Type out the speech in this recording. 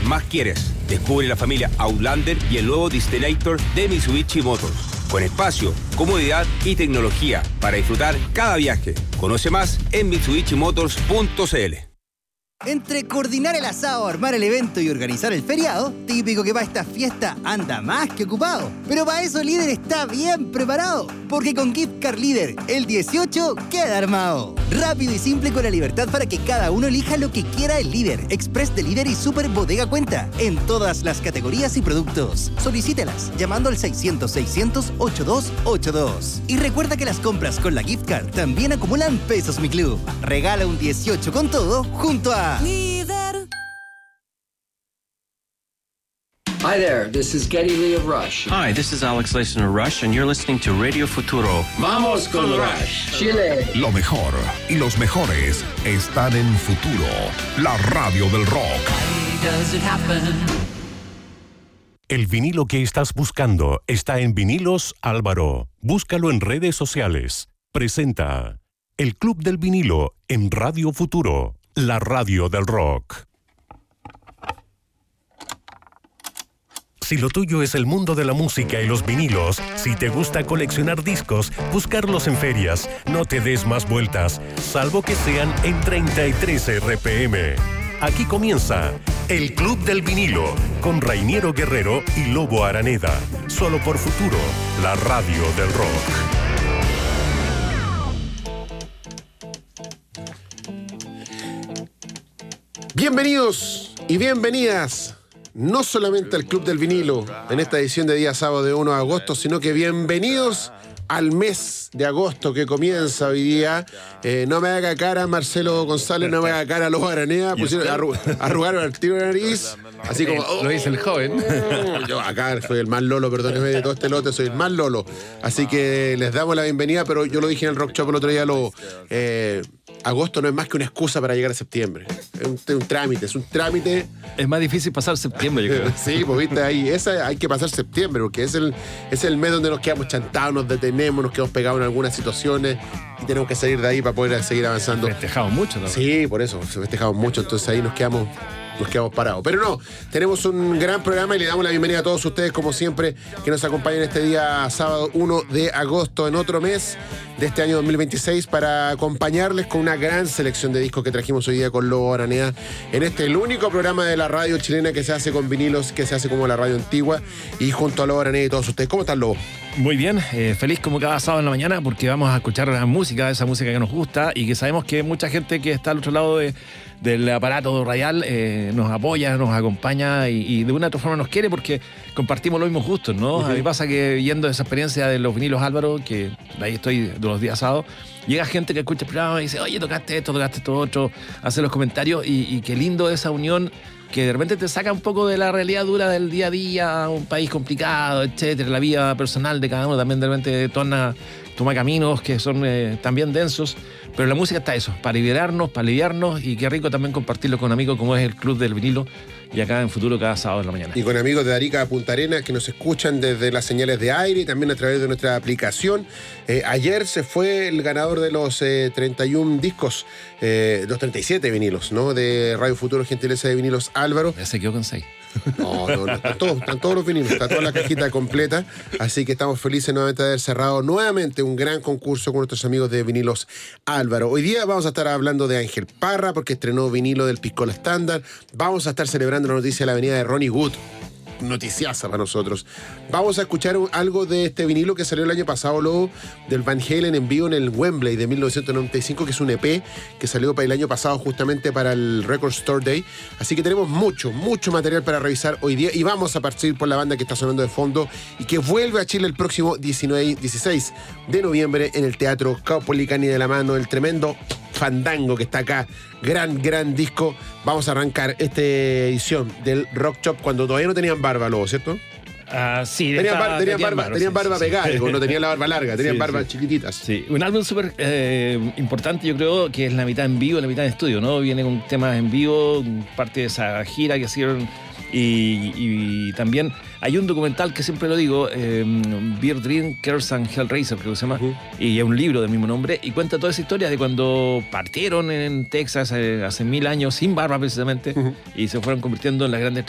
más quieres. Descubre la familia Outlander y el nuevo Destinator de Mitsubishi Motors. Con espacio, comodidad y tecnología para disfrutar cada viaje. Conoce más en mitsubishimotors.cl. Entre coordinar el asado, armar el evento y organizar el feriado, típico que para esta fiesta anda más que ocupado. Pero para eso Líder está bien preparado, porque con Gift Card Líder, el 18 queda armado. Rápido y simple con la libertad para que cada uno elija lo que quiera el Líder, Express de Líder y Super Bodega Cuenta, en todas las categorías y productos. Solicítelas llamando al 600-600-8282. Y recuerda que las compras con la Gift Card también acumulan pesos Mi Club. Regala un 18 con todo junto a Líder. Hi there, this is Geddy Lee of Rush. Hi, this is Alex Lacen of Rush, and you're listening to Radio Futuro. Vamos con Rush, Chile. Lo mejor y los mejores están en Futuro, la radio del rock. Does it happen? El vinilo que estás buscando está en Vinilos Álvaro. Búscalo en redes sociales. Presenta El Club del Vinilo en Radio Futuro, la radio del rock. Si lo tuyo es el mundo de la música y los vinilos, si te gusta coleccionar discos, buscarlos en ferias, no te des más vueltas, salvo que sean en 33 RPM. Aquí comienza El Club del Vinilo, con Rainiero Guerrero y Lobo Araneda. Solo por Futuro, la radio del rock. Bienvenidos y bienvenidas, no solamente al Club del Vinilo, en esta edición de día sábado de 1 de agosto, sino que bienvenidos al mes de agosto que comienza hoy día. No me haga cara Marcelo González, no me haga cara Lobo Araneda, arrugaron al tiro de nariz, así como... lo dice el joven. Yo acá soy el más lolo, perdónenme de todo este lote, soy el más lolo. Así que les damos la bienvenida, pero yo lo dije en el Rock Shop el otro día, agosto no es más que una excusa para llegar a septiembre. Es un trámite, es un trámite. Es más difícil pasar septiembre, yo creo. Sí, pues viste, ahí hay que pasar septiembre, porque es el mes donde nos quedamos chantados, nos detenemos, nos quedamos pegados en algunas situaciones y tenemos que salir de ahí para poder seguir avanzando. Festejamos mucho, ¿no? Sí, por eso, festejamos mucho, entonces ahí nos quedamos parados. Pero no, tenemos un gran programa y le damos la bienvenida a todos ustedes, como siempre, que nos acompañan este día sábado 1 de agosto, en otro mes de este año 2026, para acompañarles con una gran selección de discos que trajimos hoy día con Lobo Araneda, en el único programa de la radio chilena que se hace con vinilos, que se hace como la radio antigua, y junto a Lobo Araneda y todos ustedes. ¿Cómo están, Lobo? Muy bien, feliz como cada sábado en la mañana, porque vamos a escuchar la música, esa música que nos gusta y que sabemos que mucha gente que está al otro lado del aparato radial nos apoya, nos acompaña y de una u otra forma nos quiere porque compartimos los mismos gustos, ¿no? Uh-huh. A mí pasa que viendo esa experiencia de los vinilos Álvaro, que de ahí estoy de los días sábados, llega gente que escucha el programa y dice, oye, tocaste esto otro, hace los comentarios y qué lindo esa unión que de repente te saca un poco de la realidad dura del día a día, un país complicado, etcétera, la vida personal de cada uno también de repente toma caminos que son también densos, pero la música está eso, para liberarnos, para aliviarnos, y qué rico también compartirlo con amigos como es el Club del Vinilo, y acá en Futuro cada sábado en la mañana. Y con amigos de Arica a Punta Arenas que nos escuchan desde las señales de aire y también a través de nuestra aplicación. Ayer se fue el ganador de los 31 discos, los 37 vinilos, ¿no? De Radio Futuro, gentileza de Vinilos Álvaro. Ya se quedó con 6. No, están todos los vinilos, está toda la cajita completa, así que estamos felices nuevamente de haber cerrado nuevamente un gran concurso con nuestros amigos de Vinilos Álvaro. Hoy día vamos a estar hablando de Ángel Parra, porque estrenó vinilo del Piscola Standard. Vamos a estar celebrando la noticia de la venida de Ronnie Wood. Noticiaza para nosotros. Vamos a escuchar algo de este vinilo que salió el año pasado, luego del Van Halen en vivo en el Wembley de 1995, que es un EP que salió para el año pasado justamente para el Record Store Day. Así que tenemos mucho material para revisar hoy día y vamos a partir por la banda que está sonando de fondo y que vuelve a Chile el próximo 16 de noviembre en el Teatro Caupolicán, y de la mano el tremendo Fandango que está acá. Gran disco. Vamos a arrancar esta edición del Rock Shop cuando todavía no tenían barba, Lobo, ¿cierto? Sí, tenían barba pegada, no tenían la barba larga, tenían barbas chiquititas. Sí, un álbum súper importante, yo creo, que es la mitad en vivo y la mitad en estudio, ¿no? Viene con temas en vivo, parte de esa gira que hicieron. Y también hay un documental que siempre lo digo, Beer Dream, Curse and Hellraiser, creo que se llama, y es un libro del mismo nombre, y cuenta toda esa historia de cuando partieron en Texas hace 1000 años sin barba precisamente, y se fueron convirtiendo en las grandes